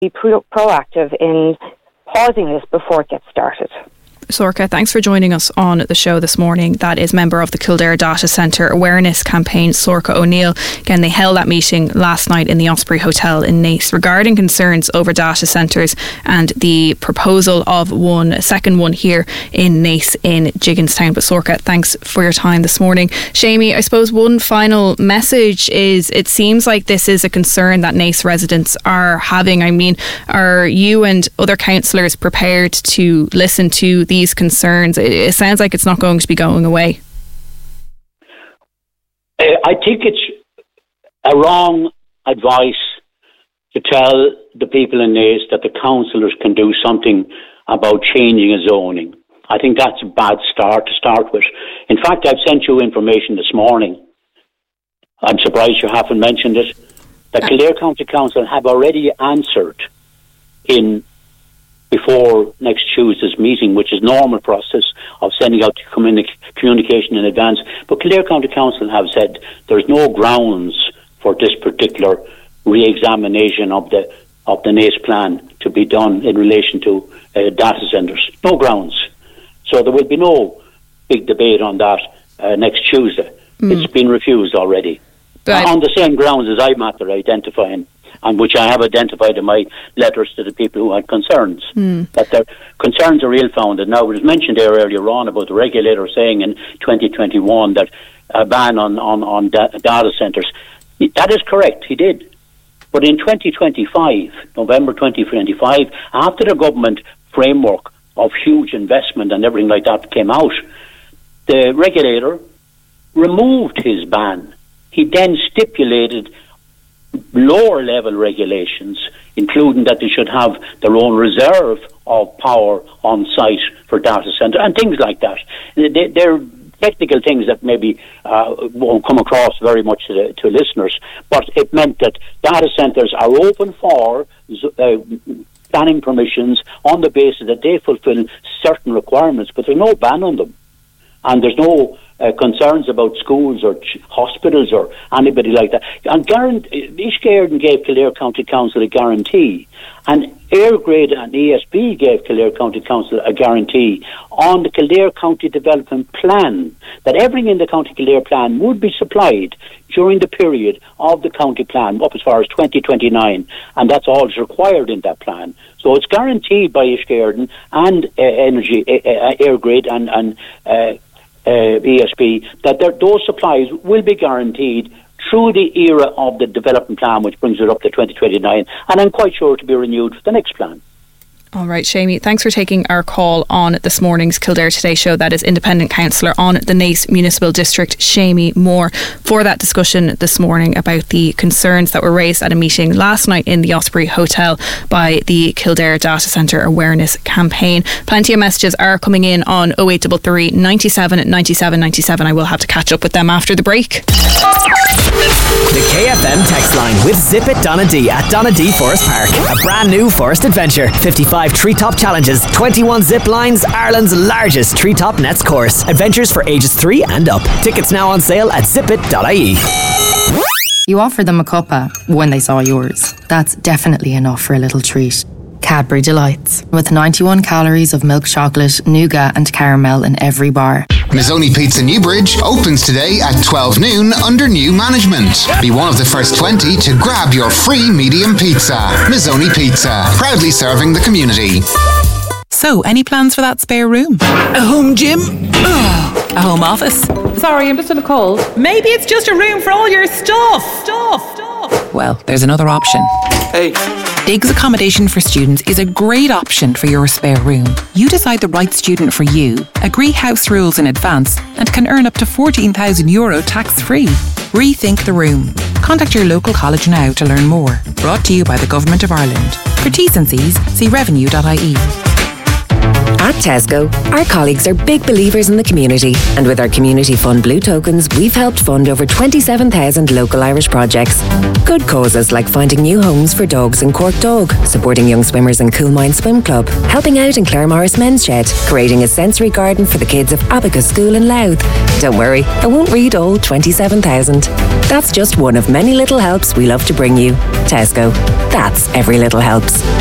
be proactive in pausing this before it gets started. Sorcha, thanks for joining us on the show this morning. That is member of the Kildare Data Centre Awareness Campaign, Sorcha O'Neill. Again, they held that meeting last night in the Osprey Hotel in Naas regarding concerns over data centres and the proposal of a second one here in Naas in Gigginstown. But Sorcha, thanks for your time this morning. Seamie, I suppose one final message is it seems like this is a concern that Naas residents are having. I mean, are you and other councillors prepared to listen to these concerns? It sounds like it's not going to be going away. I think it's a wrong advice to tell the people in Naas that the councillors can do something about changing a zoning. I think that's a bad start to start with. In fact, I've sent you information this morning. I'm surprised you haven't mentioned it. The Kildare County Council have already answered before next Tuesday's meeting, which is normal process of sending out communication in advance. But Kildare County Council have said there's no grounds for this particular re-examination of the Naas plan to be done in relation to data centres. No grounds. So there will be no big debate on that next Tuesday. It's been refused already. On the same grounds as I'm after identifying, and which I have identified in my letters to the people who had concerns, that their concerns are ill-founded. Now, it was mentioned there earlier on about the regulator saying in 2021 that a ban on data centres. That is correct, he did. But in 2025, November 2025, after the government framework of huge investment and everything like that came out, the regulator removed his ban. He then stipulated lower level regulations, including that they should have their own reserve of power on site for data centre and things like that. They're technical things that maybe won't come across very much to listeners, but it meant that data centres are open for planning permissions on the basis that they fulfil certain requirements, but there's no ban on them. And there's no concerns about schools or hospitals or anybody like that. And East Garden gave Kildare County Council a guarantee, and Airgrade and ESB gave Kildare County Council a guarantee on the Kildare County Development Plan that everything in the County Kildare Plan would be supplied during the period of the county plan up as far as 2029, and that's all that's required in that plan. So it's guaranteed by East Garden and Energy, Airgrade and ESB that those supplies will be guaranteed through the era of the development plan, which brings it up to 2029, and I'm quite sure to be renewed for the next plan. All right, Seamie, thanks for taking our call on this morning's Kildare Today show. That is Independent Councillor on the Naas Municipal District, Seamie Moore, for that discussion this morning about the concerns that were raised at a meeting last night in the Osprey Hotel by the Kildare Data Centre Awareness Campaign. Plenty of messages are coming in on 0833 97 97 97. I will have to catch up with them after the break. The KFM text line with Zip It Donna D at Donna D Forest Park. A brand new forest adventure. 55 treetop challenges, 21 zip lines, Ireland's largest treetop nets course. Adventures for ages 3 and up. Tickets now on sale at zipit.ie. You offered them a cuppa when they saw yours. That's definitely enough for a little treat. Cadbury Delights, with 91 calories of milk chocolate, nougat and caramel in every bar. Mazzoni Pizza Newbridge opens today at 12 noon under new management. Be one of the first 20 to grab your free medium pizza. Mazzoni Pizza, proudly serving the community. So, any plans for that spare room? A home gym? A home office? Sorry, I'm just in a cold. Maybe it's just a room for all your stuff. Well, there's another option. Hey. Diggs Accommodation for Students is a great option for your spare room. You decide the right student for you, agree house rules in advance, and can earn up to €14,000 tax-free. Rethink the room. Contact your local college now to learn more. Brought to you by the Government of Ireland. For T's and C's, see revenue.ie. At Tesco, our colleagues are big believers in the community, and with our Community Fund Blue tokens, we've helped fund over 27,000 local Irish projects. Good causes like finding new homes for dogs in Cork Dog, supporting young swimmers in Coolmine Swim Club, helping out in Clare Morris Men's Shed, creating a sensory garden for the kids of Abacus School in Louth. Don't worry, I won't read all 27,000. That's just one of many little helps we love to bring you. Tesco. That's every little helps.